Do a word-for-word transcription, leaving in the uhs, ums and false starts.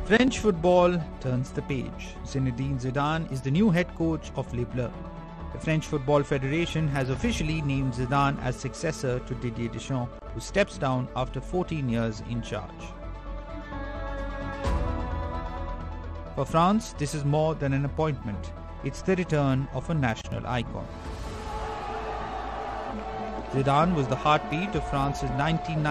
French football turns the page. Zinedine Zidane is the new head coach of Les Bleus. The French Football Federation has officially named Zidane as successor to Didier Deschamps, who steps down after fourteen years in charge. For France, this is more than an appointment. It's the return of a national icon. Zidane was the heartbeat of France's nineteen